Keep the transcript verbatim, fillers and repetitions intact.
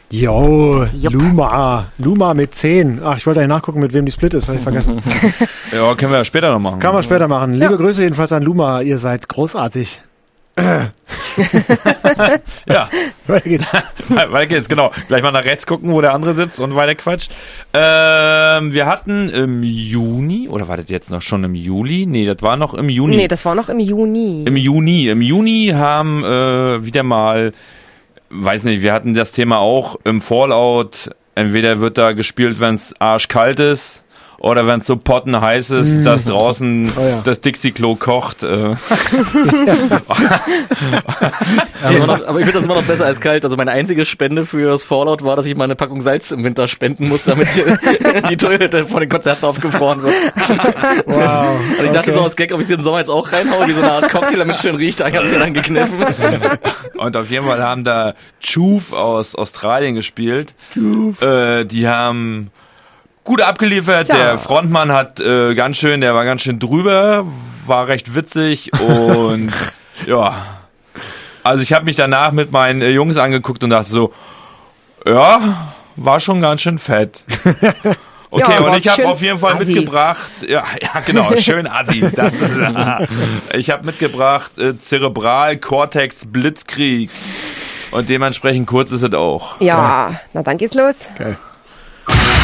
Jo, Luma. Luma mit zehn. Ach, ich wollte eigentlich nachgucken, mit wem die Split ist, habe ich vergessen. Ja, können wir ja später noch machen. Kann man später machen. Liebe ja. Grüße jedenfalls an Luma, ihr seid großartig. Ja. Weiter geht's. Weiter geht's, genau. Gleich mal nach rechts gucken, wo der andere sitzt und weiter quatscht. Ähm, wir hatten im Juni, oder war das jetzt noch schon im Juli? Nee, das war noch im Juni. Nee, das war noch im Juni. Im Juni. Im Juni haben äh, wieder mal, weiß nicht, wir hatten das Thema auch im Fallout. Entweder wird da gespielt, wenn es arschkalt ist, oder wenn es so pottenheiß ist, mm. dass draußen oh ja. das Dixie-Klo kocht. Äh. aber, noch, aber ich finde das immer noch besser als kalt. Also meine einzige Spende für das Fallout war, dass ich mal eine Packung Salz im Winter spenden muss, damit die, die Toilette von den Konzerten aufgefroren wird. Wow. Und ich dachte okay. so als Gag, ob ich sie im Sommer jetzt auch reinhaue, wie so eine Art Cocktail, damit es schön riecht. Da habe ich sie dann gekniffen. Und auf jeden Fall haben da Chuf aus Australien gespielt. Chuf. Äh, die haben gut abgeliefert, ja. Der Frontmann hat äh, ganz schön, der war ganz schön drüber, war recht witzig und ja, also ich habe mich danach mit meinen äh, Jungs angeguckt und dachte so, ja, war schon ganz schön fett. Okay, ja, und ich habe auf jeden Fall assi. mitgebracht, ja, ja genau, schön assi, das ist, äh, ich habe mitgebracht äh, Cerebral Cortex Blitzkrieg und dementsprechend kurz ist es auch. Ja, ja. Na dann geht's los. Okay.